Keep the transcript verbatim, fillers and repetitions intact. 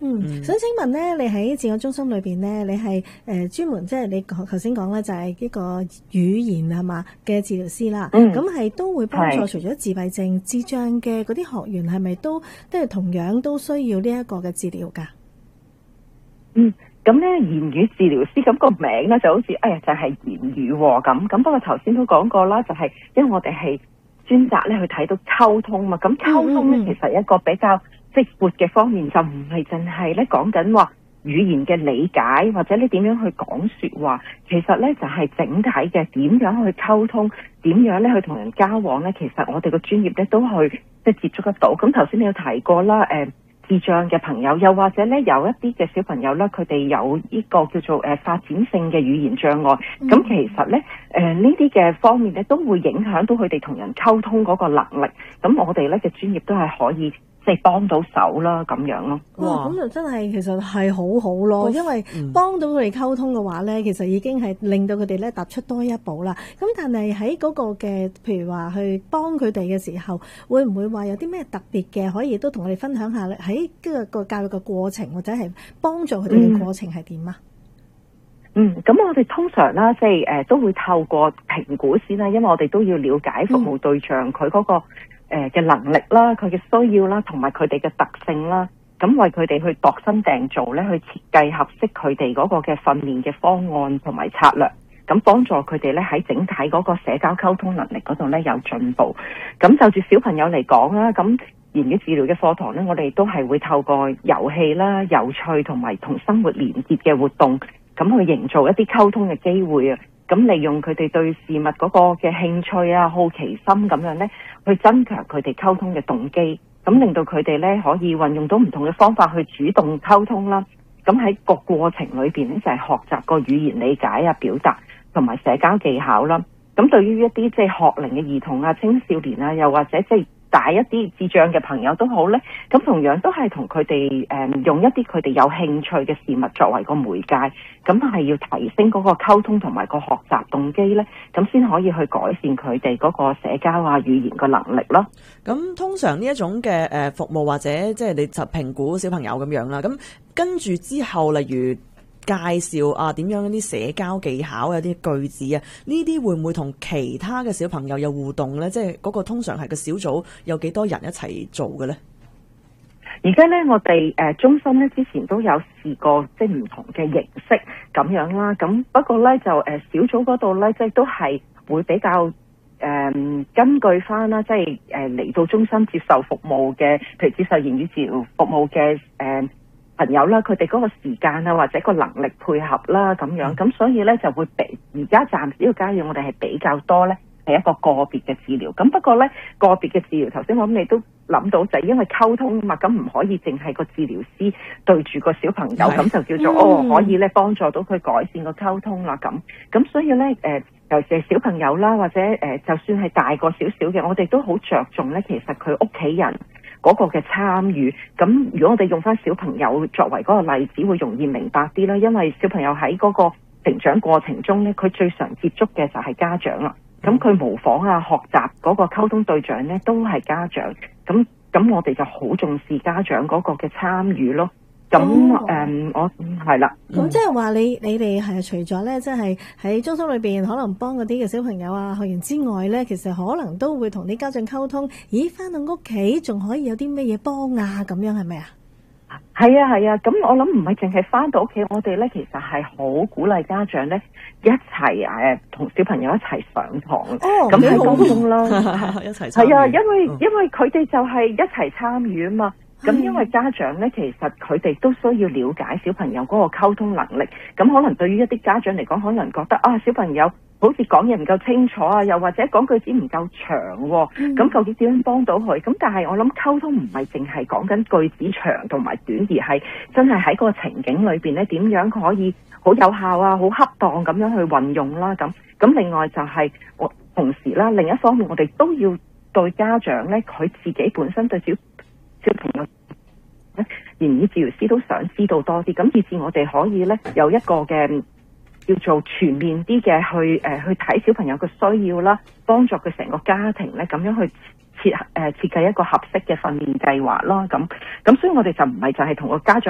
嗯，嗯想請問咧，你喺自我中心裏邊咧，你係誒專門即係你頭先講咧，就係呢個語言係嘛嘅治療師啦。嗯，咁係都會幫助除咗自閉症、智障嘅嗰啲學員，係咪都都係同樣都需要呢一個嘅治療㗎？ 嗯，咁咧言語治療師咁個名咧就好似，哎呀就係、是、言語咁。咁不過頭先都講過啦，就係、是、因為我哋係專責咧去睇到溝通嘛。咁溝通咧、嗯、其實一個比較即係闊嘅方面，就唔係淨係咧講緊話語言嘅理解，或者你點樣去講說話。其實咧就係、是、整體嘅點樣去溝通，點樣咧去同人交往咧。其實我哋個專業咧都去即係接觸得到。咁頭先你有提過啦，誒、呃。智障嘅朋友，又或者咧有一啲嘅小朋友咧，佢哋有呢個叫做誒、呃、發展性嘅語言障礙。咁、嗯、其實咧誒呢啲嘅、呃、方面咧都會影響到佢哋同人溝通嗰個能力。咁我哋咧嘅專業都係可以即係幫到手啦，咁樣咯。 哇！咁就真係其實係好好咯，因為幫到佢哋溝通嘅話咧、嗯，其實已經係令到佢哋咧踏出多一步啦。咁但係喺嗰個嘅，譬如話去幫佢哋嘅時候，會唔會話有啲咩特別嘅，可以都同我哋分享下咧？喺呢個教育嘅過程，或者係幫助佢哋嘅過程係點啊？ 嗯，咁、嗯、我哋通常啦，即係誒都會透過評估先啦，因為我哋都要了解服務對象佢嗰、嗯嗰個。誒嘅能力啦，佢嘅需要啦，同埋佢哋嘅特性啦，咁為佢哋去度身訂造咧，去設計合適佢哋嗰個嘅訓練嘅方案同埋策略，咁幫助佢哋咧喺整體嗰個社交溝通能力嗰度咧有進步。咁就住小朋友嚟講啦，咁言語治療嘅課堂咧，我哋都係會透過遊戲啦、有趣同埋同生活連結嘅活動，咁去營造一啲溝通嘅機會啊。咁利用佢哋對事物嗰個嘅興趣啊、好奇心咁樣咧，去增強佢哋溝通嘅動機，咁令到佢哋咧可以運用到唔同嘅方法去主動溝通啦。咁喺個過程裏邊咧，就係學習個語言理解啊、表達同埋社交技巧啦。咁對於一啲即係學齡嘅兒童啊、青少年啊，又或者即係大一啲智障嘅朋友都好咧，咁同樣都係同佢哋誒用一啲佢哋有興趣嘅事物作為個媒介，咁係要提升嗰個溝通同埋個學習動機咧，咁先可以去改善佢哋嗰個社交啊語言嘅能力咯。 咁通常呢一種嘅誒服務或者即係你就評估小朋友咁樣啦，咁跟住之後例如介紹啊點樣一啲社交技巧有啲句子啊，呢啲會唔會同其他嘅小朋友有互動咧？即係嗰個通常係個小組有幾多人一齊做嘅咧？ 而家咧我哋誒、呃、中心咧之前都有試過即係唔同嘅形式咁樣啦，咁不過咧就誒、呃、小組嗰度咧即係都係會比較誒、呃、根據翻啦，即係誒嚟到中心接受服務嘅，譬如接受言語治療服務嘅誒。呃朋友啦，佢哋嗰個時間啊，或者個能力配合啦，咁樣咁，所以咧就會比而家暫時呢個階段，我哋係比較多咧，係一個個別嘅治療。咁不過咧，個別嘅治療，頭先我諗你都諗到，就係因為溝通嘛，咁唔可以淨係個治療師對住個小朋友，咁就叫做、嗯、哦，可以咧幫助到佢改善個溝通啦。咁咁所以咧，誒、呃，尤其係小朋友啦，或者誒、呃，就算係大個少少嘅，我哋都好着重咧，其實佢屋企人嗰個嘅參與，咁如果我哋用翻小朋友作為嗰個例子，會容易明白啲啦。因為小朋友喺嗰個成長過程中咧，佢最常接觸嘅就係家長啦。咁佢模仿啊、學習嗰個溝通對象咧，都係家長。咁咁我哋就好重視家長嗰個嘅參與咯。咁誒、哦嗯，我係啦。 咁即係話你你哋係除咗咧，即係喺中心裏邊可能幫嗰啲嘅小朋友啊學員之外咧，其實可能都會同啲家長溝通。咦，翻到屋企仲可以有啲咩嘢幫啊？咁樣係咪啊？ 係啊係啊。咁我諗唔係淨係翻到屋企，我哋咧其實係好鼓勵家長咧一齊誒同小朋友一齊上堂。哦，咁喺當中啦， 一齊參與。 係啊，因為、嗯、因為佢哋就係一齊參與啊嘛。咁因為家長咧，其實佢哋都需要了解小朋友嗰個溝通能力。咁可能對於一啲家長嚟講，可能覺得啊，小朋友好似講嘢唔夠清楚啊，又或者講句子唔夠長喎、哦。咁、嗯、究竟點樣幫到佢？咁但係我諗溝通唔係淨係講緊句子長同埋短，而係真係喺個情景裏邊咧，點樣可以好有效啊、好恰當咁樣去運用啦。咁咁另外就係、是、我同時啦，另一方面我哋都要對家長咧，佢自己本身對小小朋友言語治療師都想知道多啲，咁以至我哋可以咧有一個嘅叫做全面啲嘅去誒、呃、去睇小朋友嘅需要啦，幫助佢成個家庭咧咁樣去設誒設計一個合適嘅訓練計劃啦。咁咁所以我哋就唔係就係同個家長